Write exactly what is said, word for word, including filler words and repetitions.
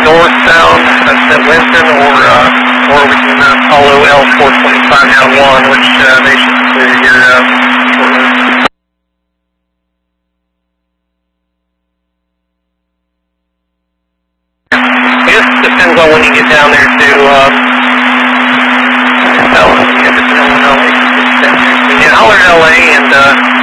northbound, that's at Winston, or uh, or we can uh, follow L four twenty-five down one, which uh, they should clear here uh, shortly. It just depends on when you get down there to uh, L A. Yeah, holler at L A and uh,